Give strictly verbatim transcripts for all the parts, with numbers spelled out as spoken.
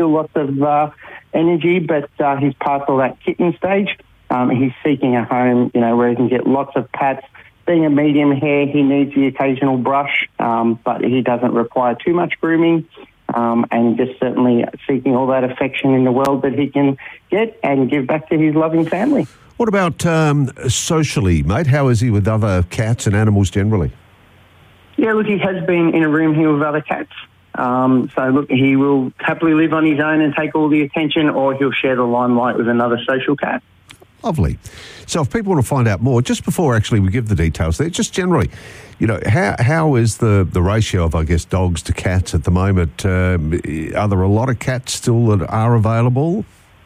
still lots of uh, energy, but uh, he's past all that kitten stage. Um, he's seeking a home, you know, where he can get lots of pats. Being a medium hair, he needs the occasional brush, um, but he doesn't require too much grooming. Um, and just certainly seeking all that affection in the world that he can get and give back to his loving family. What about um, socially, mate? How is he with other cats and animals generally? Yeah, look, he has been in a room here with other cats. Um, so, look, he will happily live on his own and take all the attention, or he'll share the limelight with another social cat. Lovely. So if people want to find out more, just before actually we give the details there, just generally, you know, how how is the, the ratio of, I guess, dogs to cats at the moment? Um, are there a lot of cats still that are available?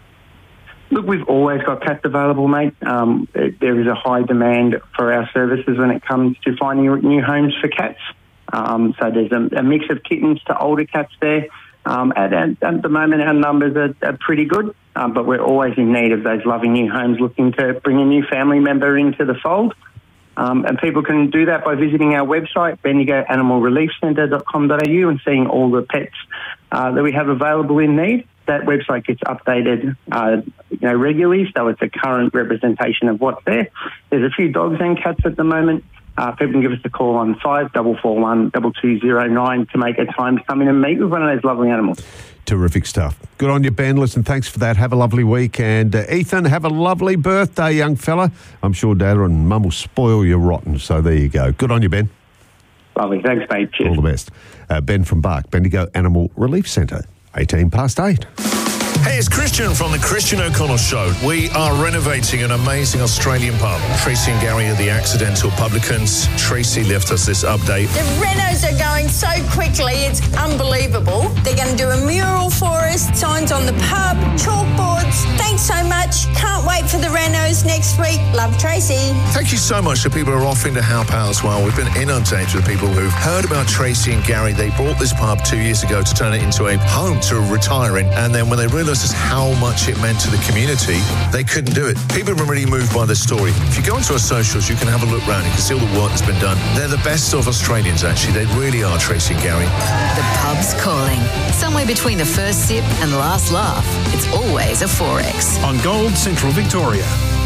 Look, we've always got cats available, mate. Um, there is a high demand for our services when it comes to finding new homes for cats. Um, so there's a, a mix of kittens to older cats there. Um, at, at the moment, our numbers are, are pretty good, um, but we're always in need of those loving new homes looking to bring a new family member into the fold. Um, and people can do that by visiting our website, bendigo animal relief centre dot com dot a u, and seeing all the pets uh, that we have available in need. That website gets updated uh, you know, regularly, so it's a current representation of what's there. There's a few dogs and cats at the moment. Uh, people can give us a call on five four four one, two two zero nine to make a time to come in and meet with one of those lovely animals. Terrific stuff. Good on you, Ben. Listen, thanks for that. Have a lovely week. And uh, Ethan, have a lovely birthday, young fella. I'm sure Dad and Mum will spoil you rotten, so there you go. Good on you, Ben. Lovely. Thanks, mate. Cheers. All the best. Uh, Ben from Bark, Bendigo Animal Relief Centre, eighteen past eight. Hey, it's Christian from the Christian O'Connell Show. We are renovating an amazing Australian pub. Tracy and Gary are the accidental publicans. Tracy left us this update. The renos are going so quickly, it's unbelievable. They're going to do a mural for us, signs on the pub, chalkboards. Thanks so much. Can't wait for the renos next week. Love, Tracy. Thank you so much to people who are offering to help out as well. We've been inundated with people who've heard about Tracy and Gary. They bought this pub two years ago to turn it into a home to retiring, and then when they realised just how much it meant to the community, they couldn't do it. People have been really moved by this story. If you go onto our socials, you can have a look round. You can see all the work that's been done. They're the best of Australians, actually. They really are, Tracy and Gary. The pub's calling. Somewhere between the first sip and the last laugh, it's always a four X. On Gold Central Victoria.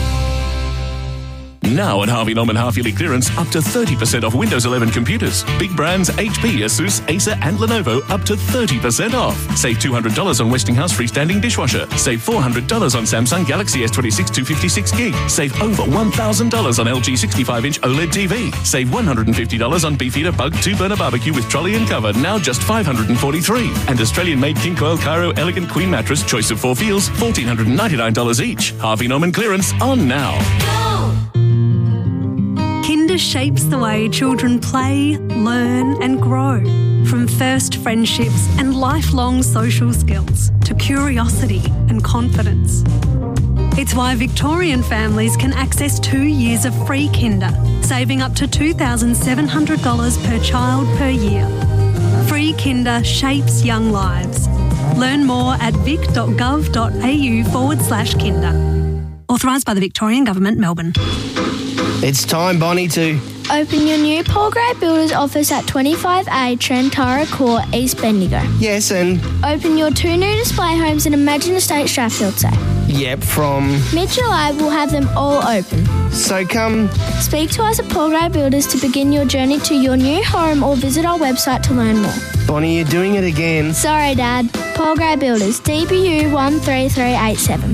Now at Harvey Norman half-yearly clearance, up to thirty percent off Windows eleven computers. Big brands H P, Asus, Acer and Lenovo up to thirty percent off. Save two hundred dollars on Westinghouse freestanding dishwasher. Save four hundred dollars on Samsung Galaxy S twenty-six two fifty-six gig. Save over one thousand dollars on L G sixty-five inch OLED T V. Save one hundred fifty dollars on Beefeater Bug two burner barbecue with trolley and cover, now just five hundred forty-three dollars. And Australian-made King Coil Cairo Elegant Queen Mattress, choice of four feels, one thousand four hundred ninety-nine dollars each. Harvey Norman clearance on now. Kinder shapes the way children play, learn and grow. From first friendships and lifelong social skills to curiosity and confidence. It's why Victorian families can access two years of free Kinder, saving up to two thousand seven hundred dollars per child per year. Free Kinder shapes young lives. Learn more at vic.gov.au forward slash Kinder. Authorised by the Victorian Government, Melbourne. It's time, Bonnie, to open your new Paul Gray Builders office at twenty-five A Trentara Court, East Bendigo. Yes, and open your two new display homes in Imagine Estate, Strathfield, say. Yep, from Mitchell Ave will have them all open. So come speak to us at Paul Gray Builders to begin your journey to your new home, or visit our website to learn more. Bonnie, you're doing it again. Sorry, Dad. Paul Gray Builders, D B U one three three eight seven.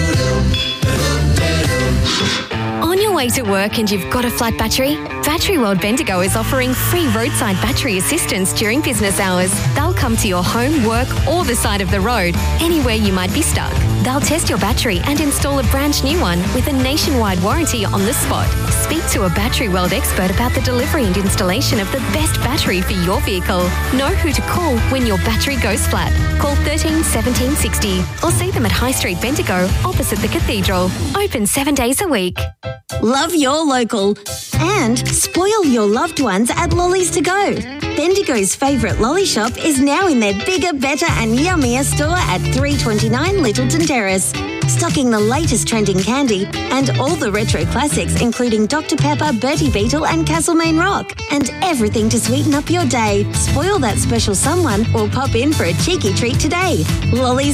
On your way to work and you've got a flat battery? Battery World Bendigo is offering free roadside battery assistance during business hours. They'll come to your home, work or the side of the road, anywhere you might be stuck. They'll test your battery and install a brand new one with a nationwide warranty on the spot. Speak to a Battery World expert about the delivery and installation of the best battery for your vehicle. Know who to call when your battery goes flat. Call thirteen seventeen sixty or see them at High Street Bendigo opposite the Cathedral. Open seven days a week. Love your local and spoil your loved ones at Lollies to Go. Bendigo's favourite lolly shop is now in their bigger, better and yummier store at three twenty-nine Littleton Terrace. Terrace. Stocking the latest trending candy and all the retro classics, including Doctor Pepper, Bertie Beetle and Castlemaine Rock. And everything to sweeten up your day. Spoil that special someone or pop in for a cheeky treat today. Lollies